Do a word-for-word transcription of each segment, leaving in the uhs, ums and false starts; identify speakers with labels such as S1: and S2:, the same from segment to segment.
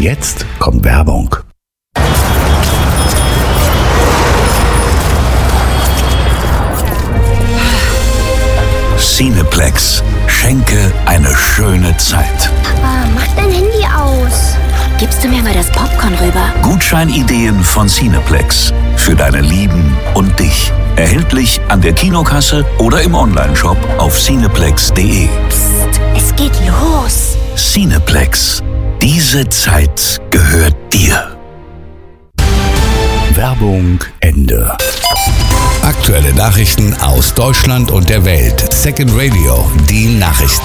S1: Jetzt kommt Werbung. Cineplex. Schenke eine schöne Zeit.
S2: Papa, mach dein Handy aus.
S3: Gibst du mir mal das Popcorn rüber?
S1: Gutscheinideen von Cineplex. Für deine Lieben und dich. Erhältlich an der Kinokasse oder im Onlineshop auf cineplex punkt de.
S3: Psst, es geht los.
S1: Cineplex. Diese Zeit gehört dir. Werbung Ende. Aktuelle Nachrichten aus Deutschland und der Welt. Second Radio, die Nachrichten.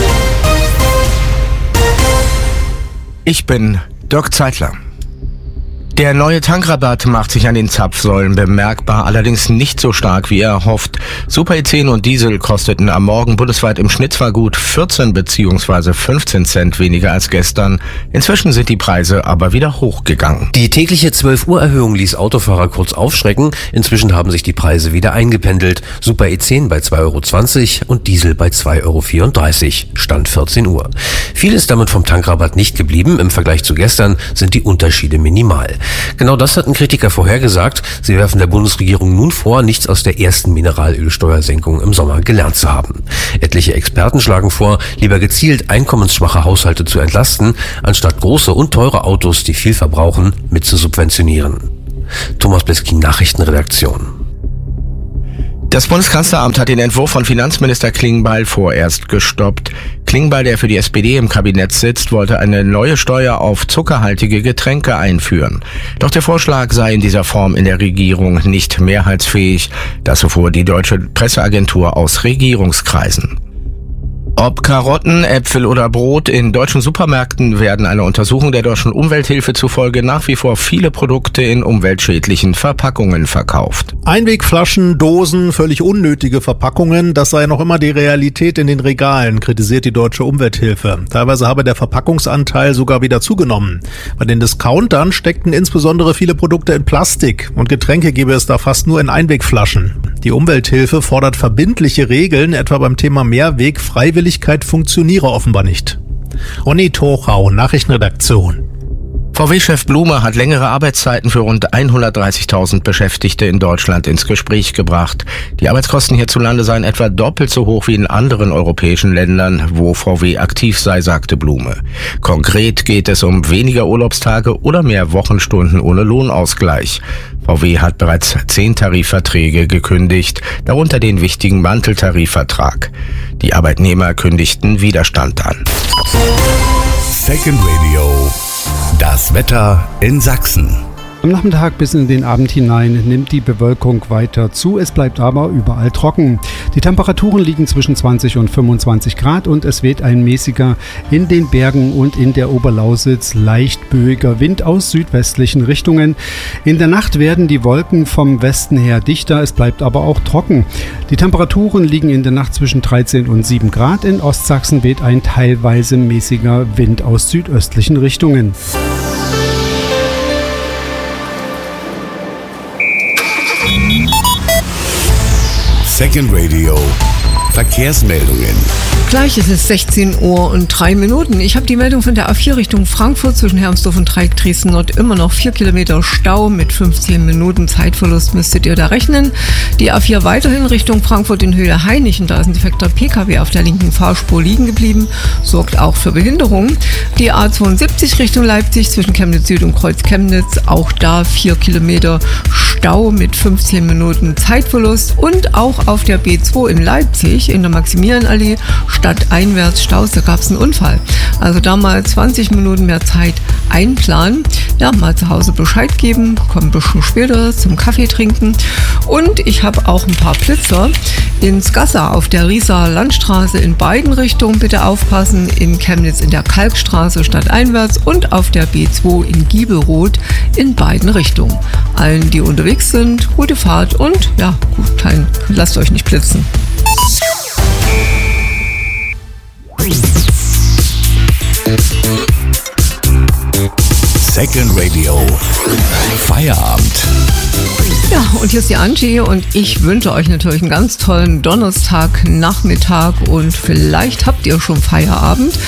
S4: Ich bin Dirk Zeitler. Der neue Tankrabatt macht sich an den Zapfsäulen bemerkbar, allerdings nicht so stark, wie er hofft. Super E zehn und Diesel kosteten am Morgen bundesweit im Schnitt zwar gut vierzehn bzw. fünfzehn Cent weniger als gestern. Inzwischen sind die Preise aber wieder hochgegangen.
S5: Die tägliche zwölf Uhr Erhöhung ließ Autofahrer kurz aufschrecken. Inzwischen haben sich die Preise wieder eingependelt. Super E zehn bei zwei Euro zwanzig und Diesel bei zwei Euro vierunddreißig. Stand vierzehn Uhr. Viel ist damit vom Tankrabatt nicht geblieben. Im Vergleich zu gestern sind die Unterschiede minimal. Genau das hatten Kritiker vorhergesagt. Sie werfen der Bundesregierung nun vor, nichts aus der ersten Mineralölsteuersenkung im Sommer gelernt zu haben. Etliche Experten schlagen vor, lieber gezielt einkommensschwache Haushalte zu entlasten, anstatt große und teure Autos, die viel verbrauchen, mit zu subventionieren. Thomas Bleskin, Nachrichtenredaktion.
S4: Das Bundeskanzleramt hat den Entwurf von Finanzminister Klingbeil vorerst gestoppt. Klingbeil, der für die S P D im Kabinett sitzt, wollte eine neue Steuer auf zuckerhaltige Getränke einführen. Doch der Vorschlag sei in dieser Form in der Regierung nicht mehrheitsfähig. Das erfuhr die deutsche Presseagentur aus Regierungskreisen. Ob Karotten, Äpfel oder Brot, in deutschen Supermärkten werden einer Untersuchung der deutschen Umwelthilfe zufolge nach wie vor viele Produkte in umweltschädlichen Verpackungen verkauft.
S6: Einwegflaschen, Dosen, völlig unnötige Verpackungen, das sei noch immer die Realität in den Regalen, kritisiert die deutsche Umwelthilfe. Teilweise habe der Verpackungsanteil sogar wieder zugenommen. Bei den Discountern steckten insbesondere viele Produkte in Plastik und Getränke gäbe es da fast nur in Einwegflaschen. Die Umwelthilfe fordert verbindliche Regeln, etwa beim Thema Mehrweg. Freiwilligkeit funktioniere offenbar nicht. Ronny Tochau, Nachrichtenredaktion.
S4: V W-Chef Blume hat längere Arbeitszeiten für rund hundertdreißigtausend Beschäftigte in Deutschland ins Gespräch gebracht. Die Arbeitskosten hierzulande seien etwa doppelt so hoch wie in anderen europäischen Ländern, wo V W aktiv sei, sagte Blume. Konkret geht es um weniger Urlaubstage oder mehr Wochenstunden ohne Lohnausgleich. V W hat bereits zehn Tarifverträge gekündigt, darunter den wichtigen Manteltarifvertrag. Die Arbeitnehmer kündigten Widerstand an.
S1: Second Radio. Das Wetter in Sachsen.
S7: Am Nachmittag bis in den Abend hinein nimmt die Bewölkung weiter zu, es bleibt aber überall trocken. Die Temperaturen liegen zwischen zwanzig und fünfundzwanzig Grad und es weht ein mäßiger, in den Bergen und in der Oberlausitz leicht böiger Wind aus südwestlichen Richtungen. In der Nacht werden die Wolken vom Westen her dichter, es bleibt aber auch trocken. Die Temperaturen liegen in der Nacht zwischen dreizehn und sieben Grad. In Ostsachsen weht ein teilweise mäßiger Wind aus südöstlichen Richtungen.
S1: Second Radio. Verkehrsmeldungen.
S8: Gleich ist es sechzehn Uhr und drei Minuten. Ich habe die Meldung von der A vier Richtung Frankfurt zwischen Hermsdorf und Dreieck Dresden Nord. Immer noch vier Kilometer Stau mit fünfzehn Minuten Zeitverlust müsstet ihr da rechnen. Die A vier weiterhin Richtung Frankfurt in Höhe Hainichen. Da ist ein defekter P K W auf der linken Fahrspur liegen geblieben. Sorgt auch für Behinderung. Die A zweiundsiebzig Richtung Leipzig zwischen Chemnitz Süd und Kreuz Chemnitz. Auch da vier Kilometer Stau mit fünfzehn Minuten Zeitverlust. Und auch auf der B zwei in Leipzig in der Maximilianallee stadteinwärts Staus, da gab es einen Unfall. Also da mal zwanzig Minuten mehr Zeit einplanen. Ja, mal zu Hause Bescheid geben, kommt ein bisschen später zum Kaffee trinken. Und ich habe auch ein paar Blitzer ins Gassar auf der Rieser Landstraße in beiden Richtungen. Bitte aufpassen, in Chemnitz in der Kalkstraße stadteinwärts und auf der B zwei in Giebelroth in beiden Richtungen. Allen, die unterwegs sind, gute Fahrt und ja, gut, klein, lasst euch nicht blitzen.
S1: Second Radio. Feierabend.
S8: Ja, und hier ist die Angie und ich wünsche euch natürlich einen ganz tollen Donnerstagnachmittag und vielleicht habt ihr schon Feierabend.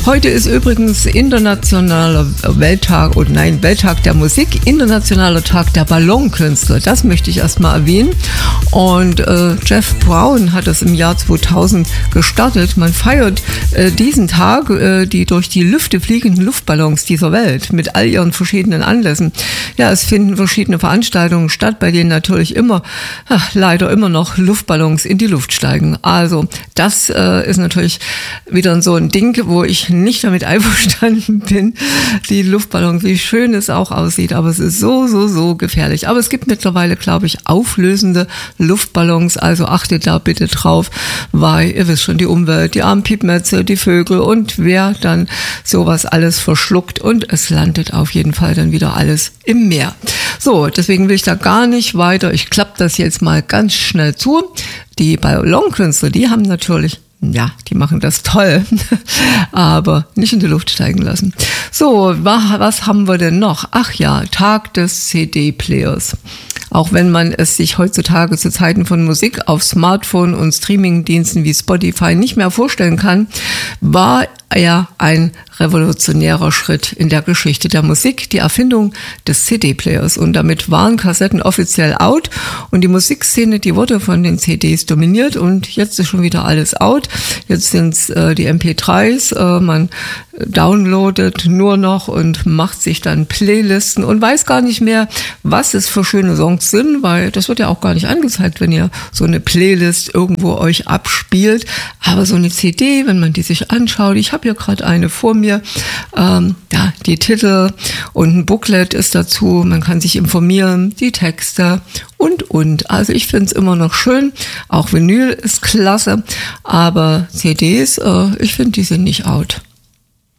S8: Heute ist übrigens internationaler Welttag, und nein, Welttag der Musik, internationaler Tag der Ballonkünstler. Das möchte ich erstmal erwähnen. Und äh, Jeff Brown hat das im Jahr zweitausend gestartet. Man feiert äh, diesen Tag äh, die durch die Lüfte fliegenden Luftballons dieser Welt mit all ihren verschiedenen Anlässen. Ja, es finden verschiedene Veranstaltungen statt, bei denen natürlich immer, ach, leider immer noch Luftballons in die Luft steigen. Also das äh, ist natürlich wieder so ein Ding, wo ich nicht damit einverstanden bin. Die Luftballons, wie schön es auch aussieht, aber es ist so, so, so gefährlich. Aber es gibt mittlerweile, glaube ich, auflösende Luftballons, also achtet da bitte drauf, weil ihr wisst schon, die Umwelt, die armen Piepmätze, die Vögel und wer dann sowas alles verschluckt und es landet auf jeden Fall dann wieder alles im Meer. So, deswegen will ich da gar nicht weiter. Ich klappe das jetzt mal ganz schnell zu. Die Ballonkünstler, die haben natürlich, ja, die machen das toll, aber nicht in die Luft steigen lassen. So, was haben wir denn noch? Ach ja, Tag des C D-Players. Auch wenn man es sich heutzutage zu Zeiten von Musik auf Smartphone und Streamingdiensten wie Spotify nicht mehr vorstellen kann, war er ein revolutionärer Schritt in der Geschichte der Musik, die Erfindung des C D-Players. Und damit waren Kassetten offiziell out und die Musikszene, die wurde von den C Ds dominiert und jetzt ist schon wieder alles out. Jetzt sind es äh, die M P dreis, äh, man downloadet nur noch und macht sich dann Playlisten und weiß gar nicht mehr, was es für schöne Songs sind, weil das wird ja auch gar nicht angezeigt, wenn ihr so eine Playlist irgendwo euch abspielt. Aber so eine C D, wenn man die sich anschaut, ich habe hier gerade eine vor mir, ähm, ja, die Titel und ein Booklet ist dazu, man kann sich informieren, die Texte und, und. Also ich finde es immer noch schön, auch Vinyl ist klasse, aber C Ds, äh, ich finde, die sind nicht out.